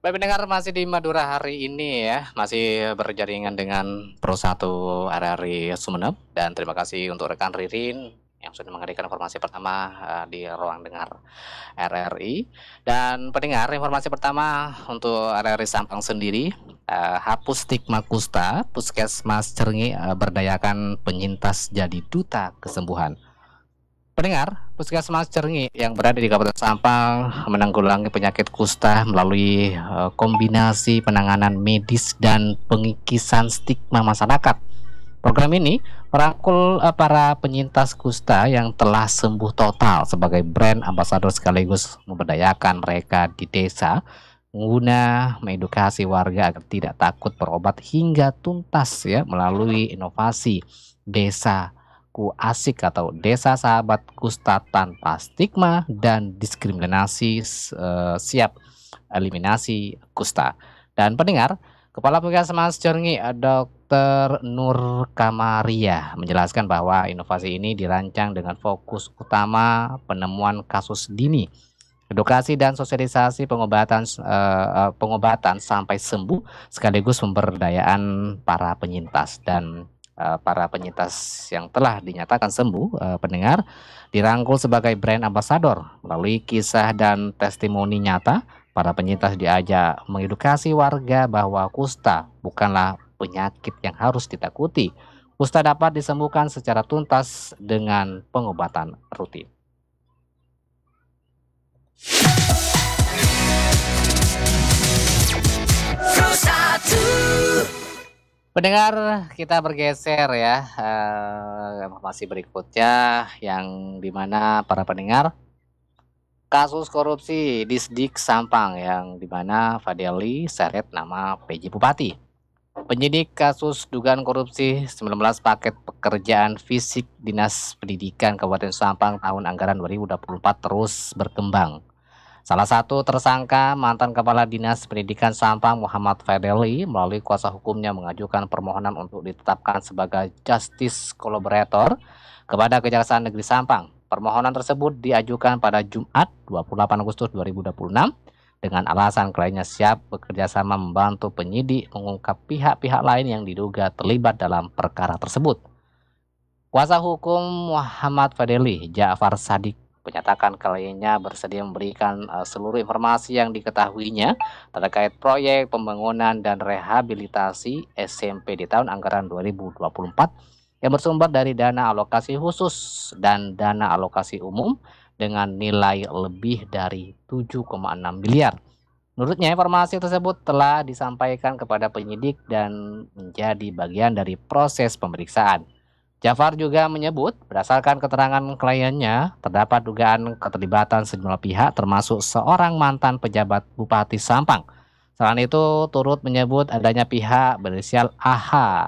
Baik pendengar, masih di Madura hari ini ya, masih berjaringan dengan Pro 1 RRI Sumeneb, dan terima kasih untuk rekan Ririn yang sudah menghadirkan informasi pertama di ruang dengar RRI. Dan pendengar, informasi pertama untuk RRI Sampang sendiri, hapus stigma kusta, Puskesmas Cerngi berdayakan penyintas jadi duta kesembuhan. Pendengar, Puskesmas Cerngi yang berada di Kabupaten Sampang menanggulangi penyakit kusta melalui kombinasi penanganan medis dan pengikisan stigma masyarakat. Program ini merangkul para penyintas kusta yang telah sembuh total sebagai brand ambassador sekaligus memberdayakan mereka di desa guna mengedukasi warga agar tidak takut berobat hingga tuntas ya melalui inovasi desa Ku Asik atau Desa Sahabat Kusta Tanpa Stigma dan Diskriminasi Siap Eliminasi Kusta. Dan pendengar, Kepala Puskesmas Cerngi Dr. Nur Kamaria menjelaskan bahwa inovasi ini dirancang dengan fokus utama penemuan kasus dini, edukasi dan sosialisasi pengobatan sampai sembuh sekaligus pemberdayaan para penyintas. Dan para penyintas yang telah dinyatakan sembuh, pendengar, dirangkul sebagai brand ambassador melalui kisah dan testimoni nyata. Para penyintas diajak mengedukasi warga bahwa kusta bukanlah penyakit yang harus ditakuti. Kusta dapat disembuhkan secara tuntas dengan pengobatan rutin. Pendengar, kita bergeser ya, informasi berikutnya yang dimana para pendengar, kasus korupsi Disdik Sampang yang dimana Fadeli seret nama PJ Bupati. Penyidik kasus dugaan korupsi 19 paket pekerjaan fisik Dinas Pendidikan Kabupaten Sampang tahun anggaran 2024 terus berkembang. Salah satu tersangka mantan Kepala Dinas Pendidikan Sampang Muhammad Fadeli melalui kuasa hukumnya mengajukan permohonan untuk ditetapkan sebagai Justice Collaborator kepada Kejaksaan Negeri Sampang. Permohonan tersebut diajukan pada Jumat 28 Agustus 2026 dengan alasan kliennya siap bekerja sama membantu penyidik mengungkap pihak-pihak lain yang diduga terlibat dalam perkara tersebut. Kuasa hukum Muhammad Fadeli, Ja'far Sadik, menyatakan kliennya bersedia memberikan seluruh informasi yang diketahuinya terkait proyek pembangunan dan rehabilitasi SMP di tahun anggaran 2024 yang bersumber dari dana alokasi khusus dan dana alokasi umum dengan nilai lebih dari 7,6 miliar. Menurutnya, informasi tersebut telah disampaikan kepada penyidik dan menjadi bagian dari proses pemeriksaan. Jafar juga menyebut berdasarkan keterangan kliennya terdapat dugaan keterlibatan sejumlah pihak termasuk seorang mantan pejabat Bupati Sampang. Selain itu turut menyebut adanya pihak berinisial AH